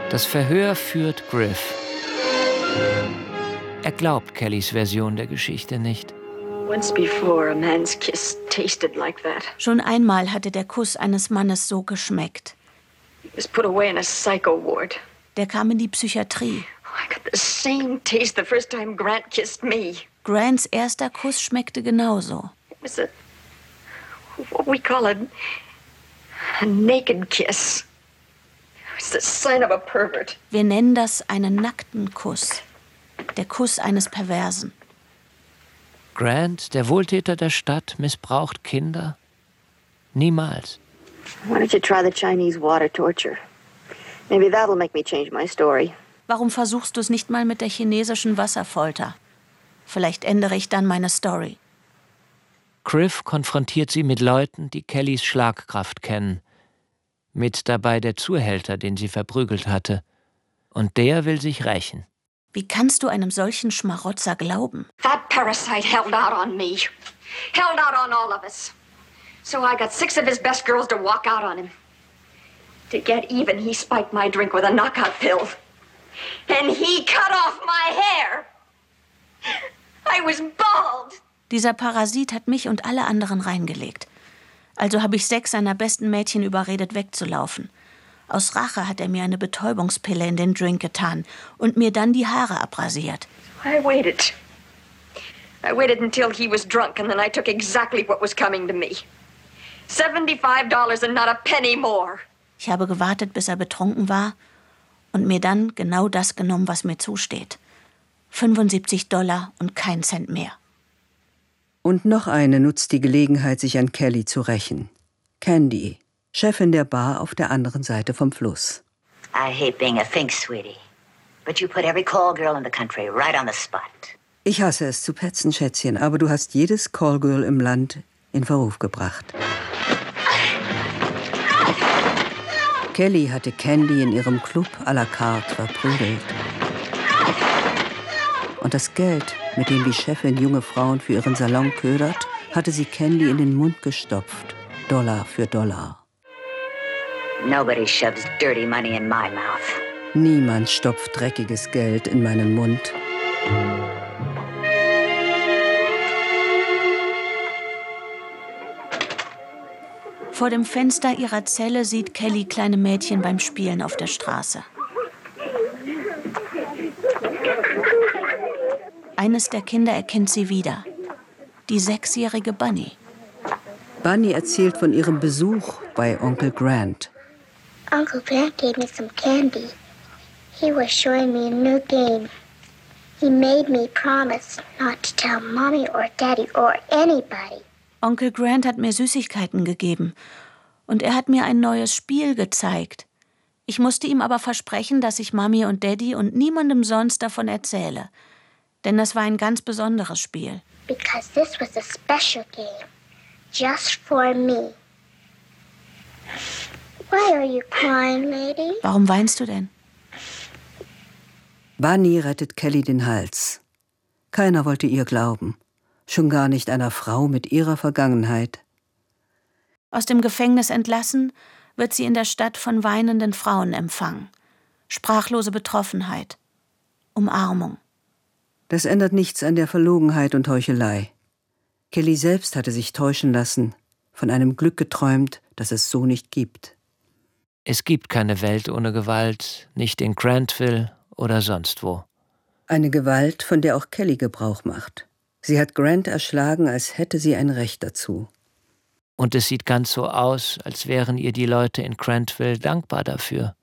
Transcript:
Das Verhör führt Griff. Er glaubt Kellys Version der Geschichte nicht. Schon einmal hatte der Kuss eines Mannes so geschmeckt. Der kam in die Psychiatrie. Grants erster Kuss schmeckte genauso. Wir nennen das einen nackten Kuss. Der Kuss eines Perversen. Grant, der Wohltäter der Stadt, missbraucht Kinder? Niemals. Why don't you try the Chinese water torture? Maybe that'll make me change my story. Warum versuchst du es nicht mal mit der chinesischen Wasserfolter? Vielleicht ändere ich dann meine Story. Griff konfrontiert sie mit Leuten, die Kellys Schlagkraft kennen. Mit dabei der Zuhälter, den sie verprügelt hatte. Und der will sich rächen. Wie kannst du einem solchen Schmarotzer glauben? That parasite held out on me. Held out on all of us. So I got 6 of his best girls to walk out on him. To get even, he spiked my drink with a knockout pill. And he cut off my hair. I was bald. Dieser Parasit hat mich und alle anderen reingelegt. Also habe ich 6 seiner besten Mädchen überredet, wegzulaufen. Aus Rache hat er mir eine Betäubungspille in den Drink getan und mir dann die Haare abrasiert. I waited until he was drunk and then I took exactly what was coming to me. $75 and not a penny more. Ich habe gewartet, bis er betrunken war und mir dann genau das genommen, was mir zusteht. $75 und kein Cent mehr. Und noch eine nutzt die Gelegenheit, sich an Kelly zu rächen. Candy, Chefin der Bar auf der anderen Seite vom Fluss. I hate being a think, sweetie. But you put every call girl in the country right on the spot. Ich hasse es zu petzen, Schätzchen, aber du hast jedes Callgirl im Land in Verruf gebracht. Kelly hatte Candy in ihrem Club à la carte verprügelt. Und das Geld, mit dem die Chefin junge Frauen für ihren Salon ködert, hatte sie Candy in den Mund gestopft, Dollar für Dollar. Nobody shoves dirty money in my mouth. Niemand stopft dreckiges Geld in meinen Mund. Vor dem Fenster ihrer Zelle sieht Kelly kleine Mädchen beim Spielen auf der Straße. Eines der Kinder erkennt sie wieder. Die 6-jährige Bunny. Bunny erzählt von ihrem Besuch bei Onkel Grant. Uncle Grant gave me some candy. He was showing me a new game. He made me promise not to tell Mommy or Daddy or anybody. Onkel Grant hat mir Süßigkeiten gegeben und er hat mir ein neues Spiel gezeigt. Ich musste ihm aber versprechen, dass ich Mami und Daddy und niemandem sonst davon erzähle. Denn das war ein ganz besonderes Spiel. Because this was a special game. Just for me. Why are you crying, lady? Warum weinst du denn? Bunny rettet Kelly den Hals. Keiner wollte ihr glauben. Schon gar nicht einer Frau mit ihrer Vergangenheit. Aus dem Gefängnis entlassen, wird sie in der Stadt von weinenden Frauen empfangen. Sprachlose Betroffenheit. Umarmung. Das ändert nichts an der Verlogenheit und Heuchelei. Kelly selbst hatte sich täuschen lassen, von einem Glück geträumt, das es so nicht gibt. Es gibt keine Welt ohne Gewalt, nicht in Grantville oder sonst wo. Eine Gewalt, von der auch Kelly Gebrauch macht. Sie hat Grant erschlagen, als hätte sie ein Recht dazu. Und es sieht ganz so aus, als wären ihr die Leute in Grantville dankbar dafür.